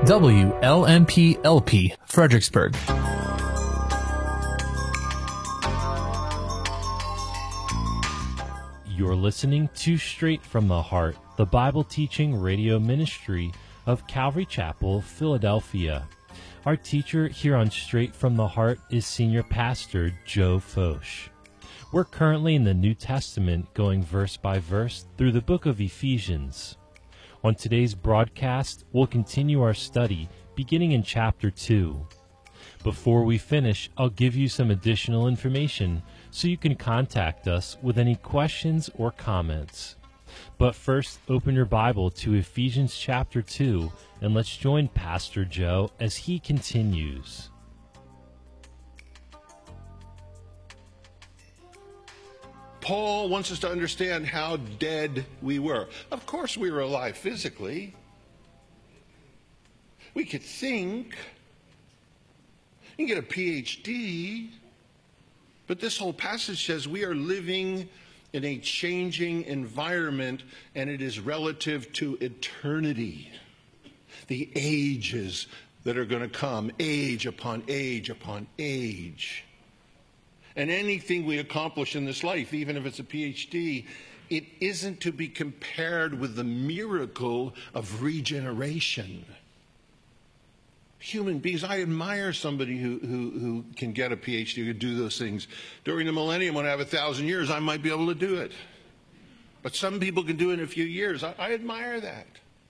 WLMP-LP, Fredericksburg. You're listening to Straight from the Heart, the Bible teaching radio ministry of Calvary Chapel, Philadelphia. Our teacher here on Straight from the Heart is Senior Pastor Joe Focht. We're currently in the New Testament, going verse by verse through the book of Ephesians. On today's broadcast, we'll continue our study beginning in chapter 2. Before we finish, I'll give you some additional information so you can contact us with any questions or comments. But first, open your Bible to Ephesians chapter 2, and let's join Pastor Joe as he continues. Paul wants us to understand how dead we were. Of course we were alive physically. We could think. You can get a PhD. But this whole passage says we are living in a changing environment, and it is relative to eternity. The ages that are going to come, age upon age upon age. And anything we accomplish in this life, even if it's a PhD, it isn't to be compared with the miracle of regeneration. Human beings, I admire somebody who can get a PhD, who can do those things. During the millennium, when I have 1,000 years, I might be able to do it. But some people can do it in a few years. I admire that.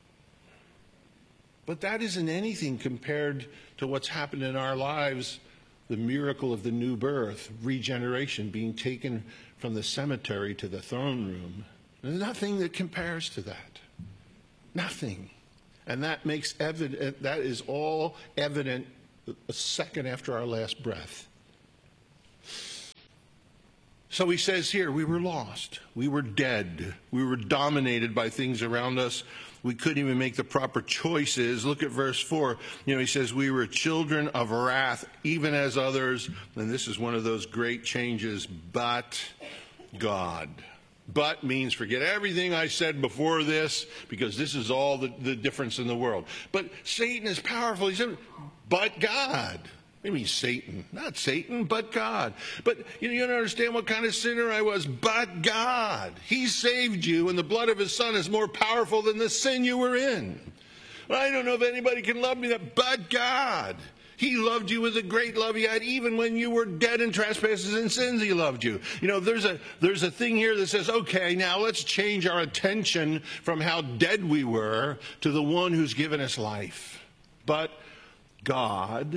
But that isn't anything compared to what's happened in our lives. The miracle of the new birth, regeneration, being taken from the cemetery to the throne room. There's nothing that compares to that. Nothing. And that makes evident, that is all evident a second after our last breath. So he says here, we were lost. We were dead. We were dominated by things around us. We couldn't even make the proper choices. Look at verse 4. He says, we were children of wrath, even as others. And this is one of those great changes. But God. But means forget everything I said before this, because this is all the difference in the world. But Satan is powerful. He said, but God. What do you mean Satan? Not Satan, but God. But you don't understand what kind of sinner I was. But God. He saved you, and the blood of his son is more powerful than the sin you were in. Well, I don't know if anybody can love me that, but God. He loved you with a great love he had. Even when you were dead in trespasses and sins, he loved you. There's a thing here that says, okay, now let's change our attention from how dead we were to the one who's given us life. But God,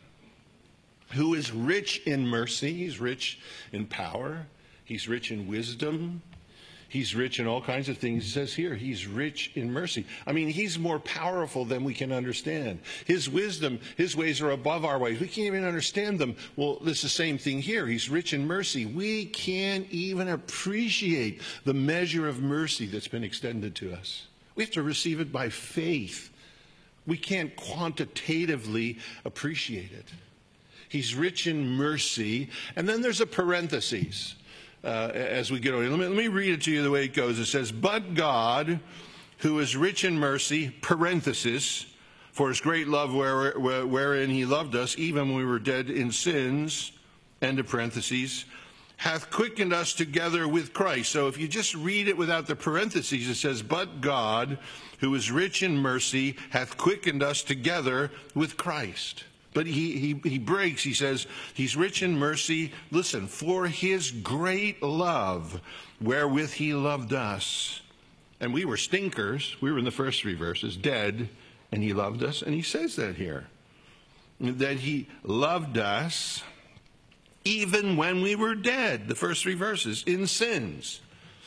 who is rich in mercy, he's rich in power, he's rich in wisdom, he's rich in all kinds of things. He says here, he's rich in mercy. I mean, he's more powerful than we can understand. His wisdom, his ways are above our ways. We can't even understand them. Well, it's the same thing here. He's rich in mercy. We can't even appreciate the measure of mercy that's been extended to us. We have to receive it by faith. We can't quantitatively appreciate it. He's rich in mercy. And then there's a parenthesis as we get on. Let me read it to you the way it goes. It says, but God, who is rich in mercy, parenthesis, for his great love wherein he loved us, even when we were dead in sins, end of parentheses, hath quickened us together with Christ. So if you just read it without the parentheses, it says, but God, who is rich in mercy, hath quickened us together with Christ. But he breaks, he says, he's rich in mercy, listen, for his great love wherewith he loved us. And we were stinkers, we were in the first 3 verses, dead, and he loved us. And he says that here, that he loved us even when we were dead, the first 3 verses, in sins.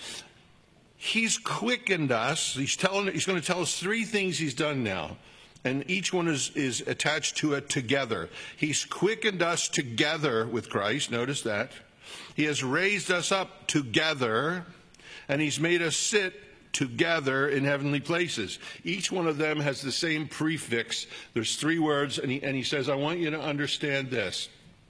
He's quickened us. He's going to tell us 3 things he's done now. And each one is attached to a together. He's quickened us together with Christ. Notice that. He has raised us up together. And he's made us sit together in heavenly places. Each one of them has the same prefix. There's 3 words. And he says, I want you to understand this.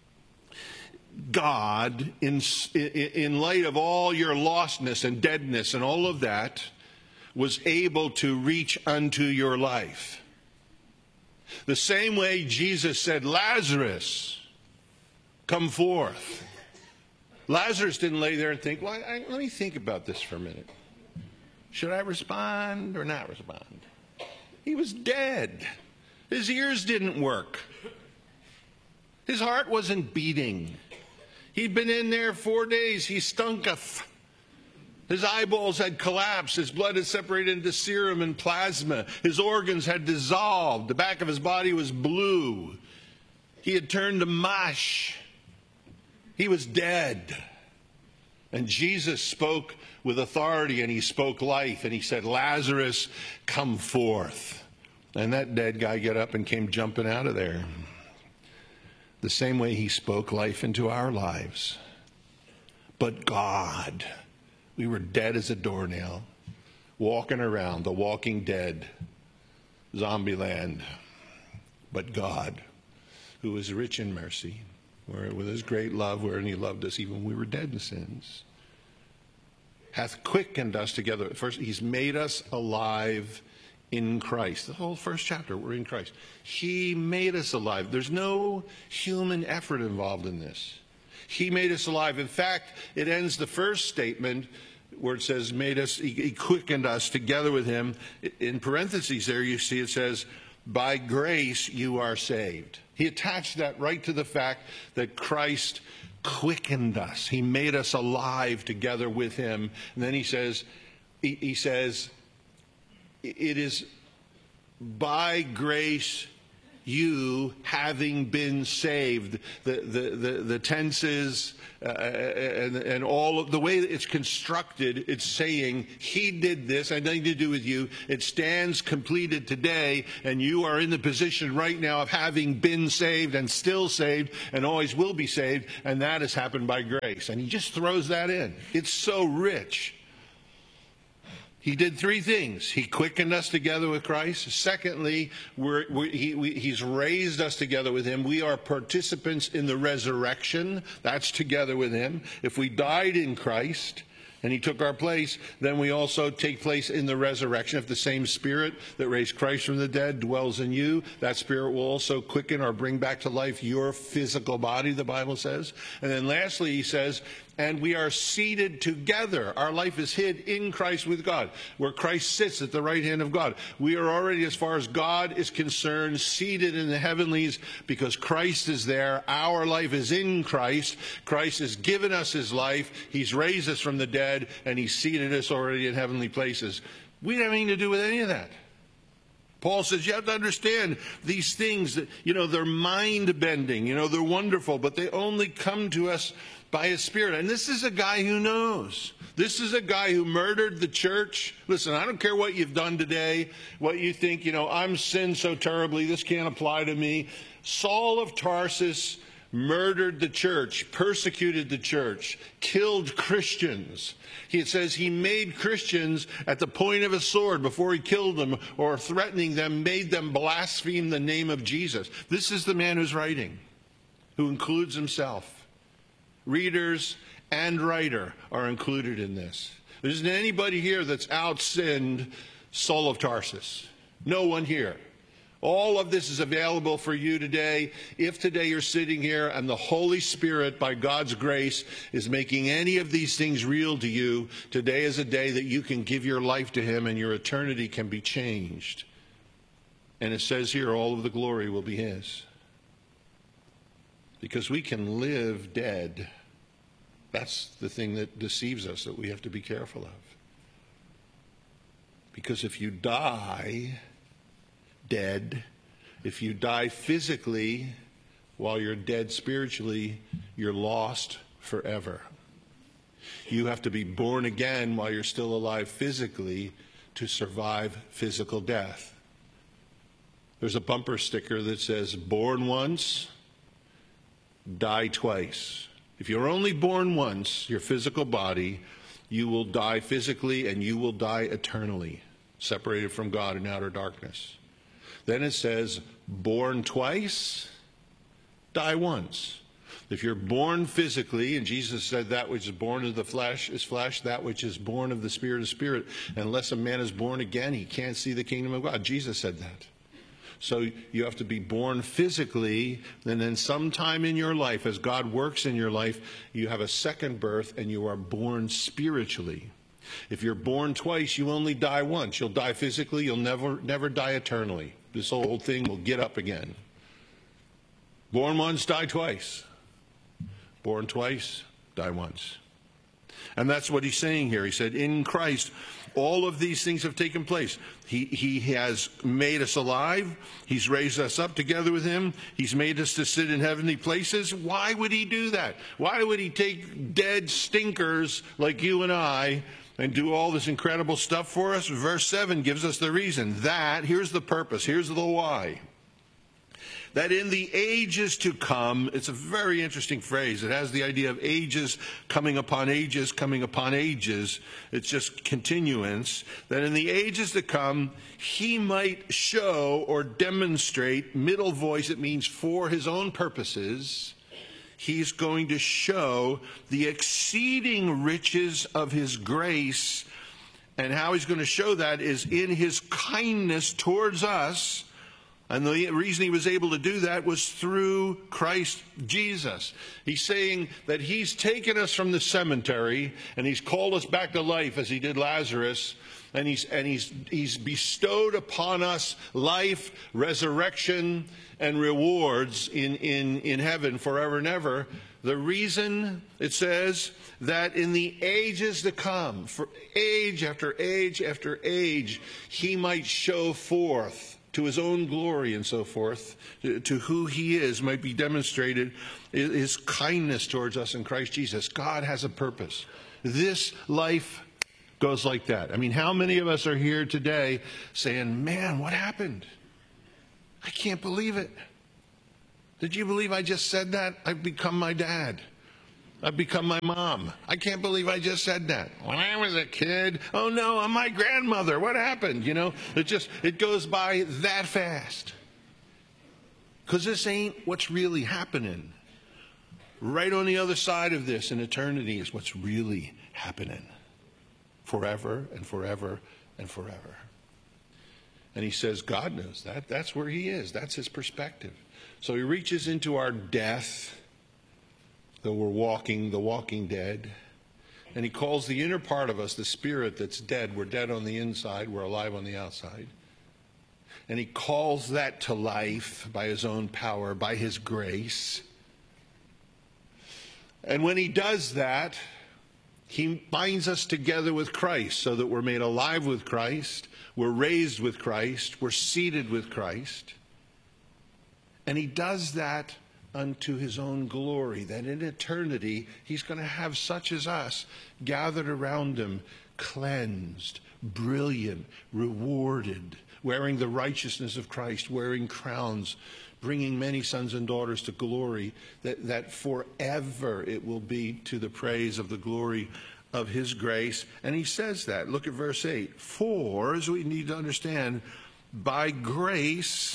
God, in light of all your lostness and deadness and all of that, was able to reach unto your life. The same way Jesus said, Lazarus, come forth. Lazarus didn't lay there and think, well, let me think about this for a minute. Should I respond or not respond? He was dead. His ears didn't work. His heart wasn't beating. He'd been in there 4 days. He stunketh. His eyeballs had collapsed. His blood had separated into serum and plasma. His organs had dissolved. The back of his body was blue. He had turned to mush. He was dead. And Jesus spoke with authority, and he spoke life, and he said, Lazarus, come forth. And that dead guy got up and came jumping out of there. The same way he spoke life into our lives. But God, we were dead as a doornail, walking around, the walking dead, zombie land. But God, who is rich in mercy, with his great love, wherein he loved us even when we were dead in sins, hath quickened us together. First, he's made us alive in Christ. The whole first chapter, we're in Christ. He made us alive. There's no human effort involved in this. He made us alive. In fact, it ends the first statement where it says, he quickened us together with him. In parentheses there, you see it says, by grace you are saved. He attached that right to the fact that Christ quickened us. He made us alive together with him. And then he says, it is by grace you having been saved. The tenses and all of the way that it's constructed, it's saying he did this, had nothing to do with you. It stands completed today, and you are in the position right now of having been saved and still saved and always will be saved, and that has happened by grace. And he just throws that in. It's so rich. He did three things. He quickened us together with Christ. Secondly, he's raised us together with him. We are participants in the resurrection. That's together with him. If we died in Christ and he took our place, then we also take place in the resurrection. If the same Spirit that raised Christ from the dead dwells in you, that Spirit will also quicken or bring back to life your physical body, the Bible says. And then lastly, he says, and we are seated together. Our life is hid in Christ with God, where Christ sits at the right hand of God. We are already, as far as God is concerned, seated in the heavenlies because Christ is there. Our life is in Christ. Christ has given us his life. He's raised us from the dead, and he's seated us already in heavenly places. We don't have anything to do with any of that. Paul says you have to understand these things that, they're mind-bending, they're wonderful, but they only come to us by his Spirit. And this is a guy who knows. This is a guy who murdered the church. Listen, I don't care what you've done today, what you think, I'm sinned so terribly, this can't apply to me. Saul of Tarsus murdered the church, persecuted the church, killed Christians. It says he made Christians at the point of a sword before he killed them or threatening them, made them blaspheme the name of Jesus. This is the man who's writing, who includes himself. Readers and writer are included in this. There isn't anybody here that's out-sinned Saul of Tarsus. No one here. All of this is available for you today. If today you're sitting here and the Holy Spirit, by God's grace, is making any of these things real to you, today is a day that you can give your life to him and your eternity can be changed. And it says here, all of the glory will be his. Because we can live dead. That's the thing that deceives us, that we have to be careful of. Because if you die dead, if you die physically while you're dead spiritually, you're lost forever. You have to be born again while you're still alive physically to survive physical death. There's a bumper sticker that says, born once, die twice. If you're only born once, your physical body, you will die physically and you will die eternally, separated from God in outer darkness. Then it says, born twice, die once. If you're born physically, and Jesus said that which is born of the flesh is flesh, that which is born of the Spirit is spirit. Unless a man is born again, he can't see the kingdom of God. Jesus said that. So you have to be born physically, and then sometime in your life, as God works in your life, you have a second birth and you are born spiritually. If you're born twice, you only die once. You'll die physically, you'll never die eternally. This whole thing will get up again. Born once, die twice. Born twice, die once. And that's what he's saying here. He said, in Christ, all of these things have taken place. He has made us alive. He's raised us up together with him. He's made us to sit in heavenly places. Why would he do that? Why would he take dead stinkers like you and I and do all this incredible stuff for us? Verse 7 gives us the reason. Here's the purpose, here's the why. That in the ages to come, it's a very interesting phrase. It has the idea of ages coming upon ages, coming upon ages. It's just continuance. That in the ages to come, he might show or demonstrate, middle voice, it means for his own purposes. He's going to show the exceeding riches of his grace. And how he's going to show that is in his kindness towards us. And the reason he was able to do that was through Christ Jesus. He's saying that he's taken us from the cemetery and he's called us back to life as he did Lazarus. And he's bestowed upon us life, resurrection, and rewards in heaven forever and ever. The reason, it says, that in the ages to come, for age after age after age, he might show forth to his own glory and so forth, to who he is, might be demonstrated his kindness towards us in Christ Jesus. God has a purpose. This life goes like that. I mean, how many of us are here today saying, man, what happened? I can't believe it. Did you believe I just said that? I've become my dad. I've become my mom. I can't believe I just said that. When I was a kid, oh no, I'm my grandmother. What happened? You know, it goes by that fast. Because this ain't what's really happening. Right on the other side of this in eternity is what's really happening. Forever and forever and forever. And he says God knows that. That's where he is. That's his perspective. So he reaches into our death, though we're walking, the walking dead. And he calls the inner part of us, the spirit that's dead. We're dead on the inside. We're alive on the outside. And he calls that to life by his own power, by his grace. And when he does that, he binds us together with Christ so that we're made alive with Christ. We're raised with Christ. We're seated with Christ. And he does that unto his own glory, that in eternity he's going to have such as us gathered around him, cleansed, brilliant, rewarded, wearing the righteousness of Christ, wearing crowns, bringing many sons and daughters to glory, that forever it will be to the praise of the glory of his grace. And he says that. Look at verse 8. For, as we need to understand, by grace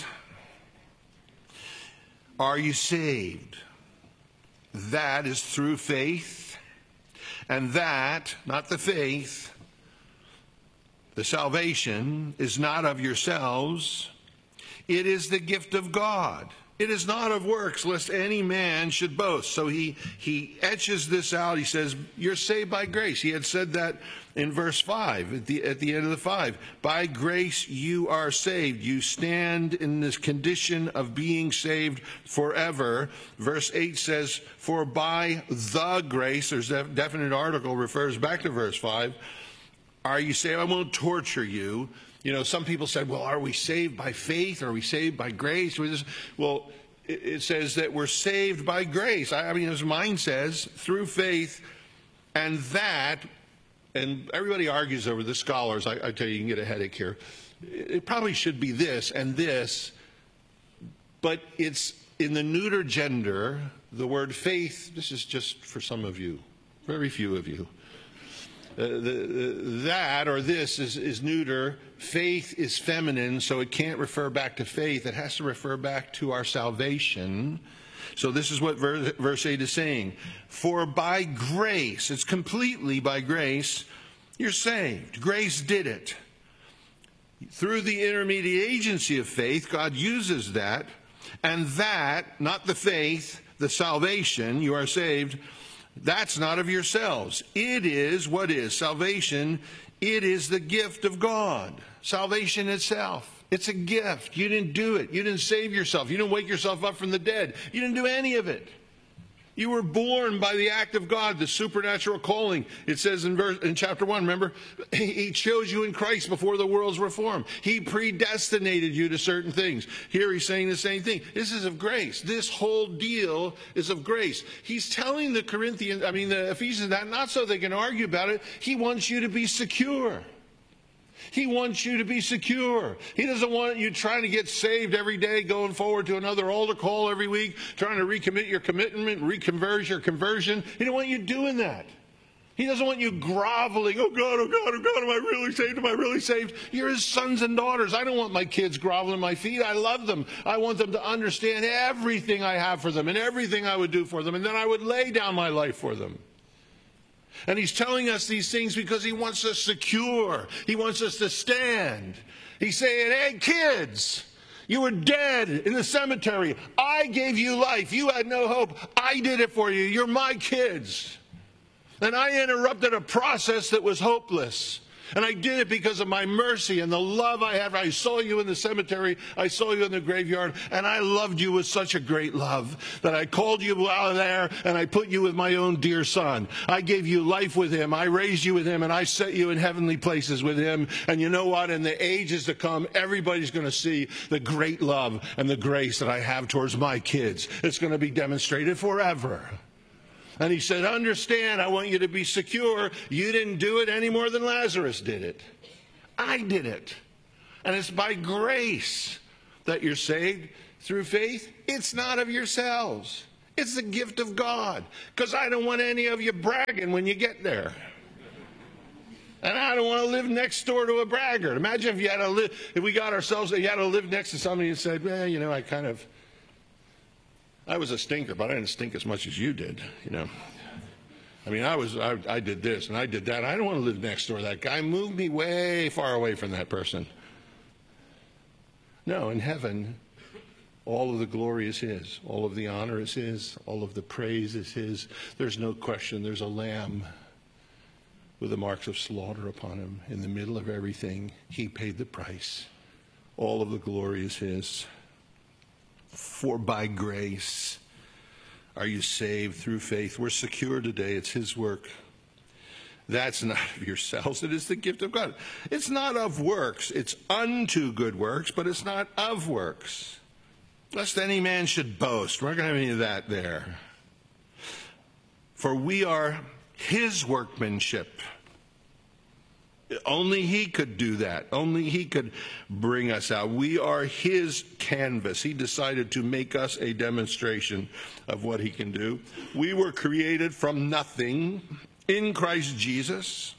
are you saved? That is through faith, and that, not the faith, the salvation is not of yourselves. It is the gift of God. It is not of works, lest any man should boast. So he etches this out. He says, you're saved by grace. He had said that in verse 5, at the end of the 5. By grace you are saved. You stand in this condition of being saved forever. Verse 8 says, for by the grace, there's a definite article, refers back to verse 5. Are you saved? I won't torture you. You know, some people said, well, are we saved by faith? Are we saved by grace? Well, it says that we're saved by grace. I mean, as mine says, through faith, and that, and everybody argues over this, scholars, I tell you can get a headache here. It probably should be this and this, but it's in the neuter gender, the word faith, this is just for some of you, very few of you. That or this is neuter. Faith is feminine, so it can't refer back to faith. It has to refer back to our salvation. So this is what verse 8 is saying. For by grace, it's completely by grace, you're saved. Grace did it. Through the intermediate agency of faith, God uses that, and that, not the faith, the salvation, you are saved, that's not of yourselves. It is, what is? Salvation, it is the gift of God. Salvation itself, it's a gift. You didn't do it. You didn't save yourself. You didn't wake yourself up from the dead. You didn't do any of it. You were born by the act of God, the supernatural calling. It says in chapter 1, remember? He chose you in Christ before the worlds were formed. He predestinated you to certain things. Here he's saying the same thing. This is of grace. This whole deal is of grace. He's telling the Ephesians that not so they can argue about it. He wants you to be secure. He wants you to be secure. He doesn't want you trying to get saved every day, going forward to another altar call every week, trying to recommit your commitment, reconverse your conversion. He doesn't want you doing that. He doesn't want you groveling, oh God, oh God, oh God, am I really saved? Am I really saved? You're his sons and daughters. I don't want my kids groveling at my feet. I love them. I want them to understand everything I have for them and everything I would do for them, and then I would lay down my life for them. And he's telling us these things because he wants us secure. He wants us to stand. He's saying, hey, kids, you were dead in the cemetery. I gave you life. You had no hope. I did it for you. You're my kids. And I interrupted a process that was hopeless. And I did it because of my mercy and the love I have. I saw you in the cemetery. I saw you in the graveyard. And I loved you with such a great love that I called you out of there and I put you with my own dear son. I gave you life with him. I raised you with him. And I set you in heavenly places with him. And you know what? In the ages to come, everybody's going to see the great love and the grace that I have towards my kids. It's going to be demonstrated forever. And he said, understand, I want you to be secure. You didn't do it any more than Lazarus did it. I did it. And it's by grace that you're saved through faith. It's not of yourselves. It's the gift of God. Because I don't want any of you bragging when you get there. And I don't want to live next door to a braggart. Imagine if you had to live, if we got ourselves, you had to live next to somebody and said, well, you know, I was a stinker, but I didn't stink as much as you did, you know. I mean, I did this and I did that. I don't want to live next door to that guy. Move me way far away from that person. No, in heaven, all of the glory is his. All of the honor is his. All of the praise is his. There's no question. There's a lamb with the marks of slaughter upon him. In the middle of everything, he paid the price. All of the glory is his. For by grace are you saved through faith. We're secure today. It's his work. That's not of yourselves. It is the gift of God. It's not of works. It's unto good works, but it's not of works. Lest any man should boast. We're not going to have any of that there. For we are his workmanship. Only he could do that. Only he could bring us out. We are his canvas. He decided to make us a demonstration of what he can do. We were created from nothing in Christ Jesus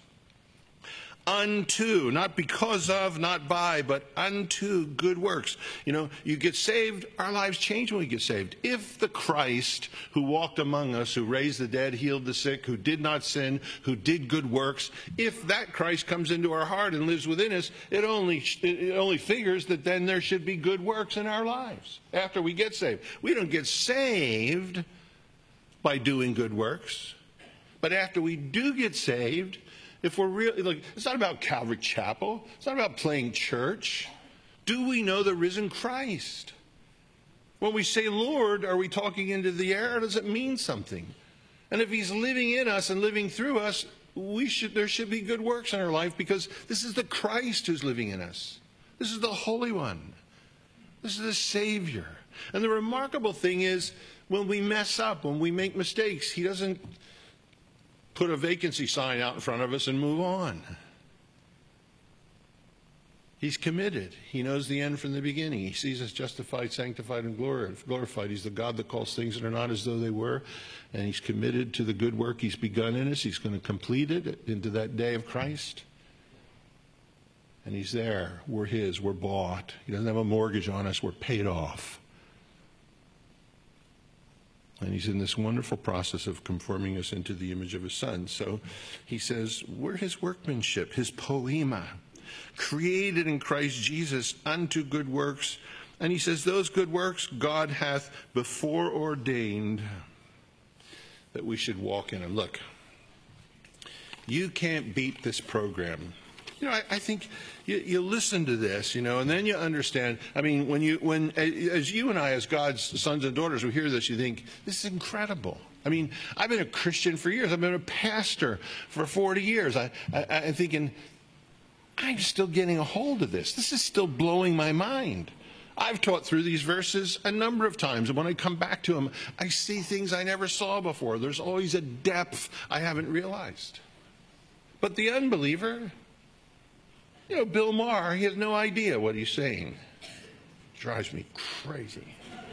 unto, not because of, not by, but unto good works. You know, you get saved, our lives change when we get saved. If the Christ who walked among us, who raised the dead, healed the sick, who did not sin, who did good works, if that Christ comes into our heart and lives within us, it only figures that then there should be good works in our lives after we get saved. We don't get saved by doing good works, but after we do get saved, if we're really, like, it's not about Calvary Chapel. It's not about playing church. Do we know the risen Christ? When we say Lord, are we talking into the air, or does it mean something? And if he's living in us and living through us, there should be good works in our life, because this is the Christ who's living in us. This is the Holy One. This is the Savior. And the remarkable thing is, when we mess up, when we make mistakes, he doesn't put a vacancy sign out in front of us and move on. He's committed. He knows the end from the beginning. He sees us justified, sanctified, and glorified. He's the God that calls things that are not as though they were. And he's committed to the good work he's begun in us. He's going to complete it into that day of Christ. And he's there. We're his. We're bought. He doesn't have a mortgage on us. We're paid off. And he's in this wonderful process of conforming us into the image of his son. So he says, we're his workmanship, his poema. created in Christ Jesus unto good works. And he says, those good works God hath before ordained that we should walk in them. Look, you can't beat this program. You know, I think you listen to this, you know, and then you understand. I mean, as you and I, as God's sons and daughters, we hear this, you think, this is incredible. I mean, I've been a Christian for years. I've been a pastor for 40 years. I'm thinking, I'm still getting a hold of this. This is still blowing my mind. I've taught through these verses a number of times, and when I come back to them, I see things I never saw before. There's always a depth I haven't realized. But the unbeliever, you know, Bill Maher, he has no idea what he's saying. Drives me crazy.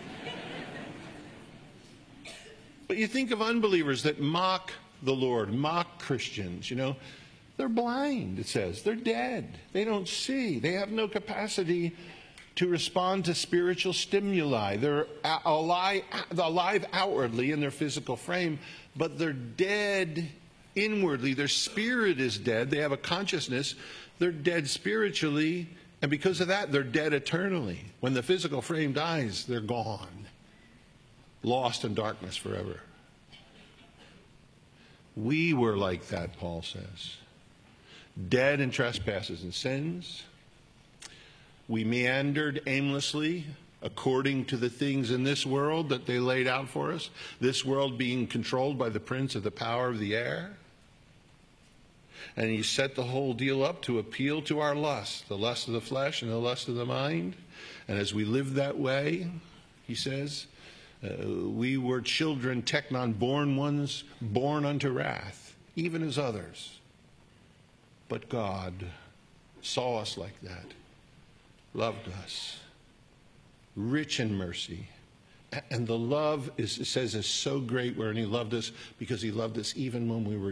But you think of unbelievers that mock the Lord, mock Christians, you know. They're blind, it says. They're dead. They don't see. They have no capacity to respond to spiritual stimuli. They're alive outwardly in their physical frame, but they're dead inwardly. Their spirit is dead. They have a consciousness. They're dead spiritually, and because of that, they're dead eternally. When the physical frame dies, they're gone, lost in darkness forever. We were like that, Paul says. Dead in trespasses and sins. We meandered aimlessly according to the things in this world that they laid out for us, this world being controlled by the prince of the power of the air. And he set the whole deal up to appeal to our lust, the lust of the flesh and the lust of the mind. And as we lived that way, he says, we were children, teknon, born ones, born unto wrath, even as others. But God saw us like that, loved us, rich in mercy. And the love, it says, is so great wherein he loved us, because he loved us even when we were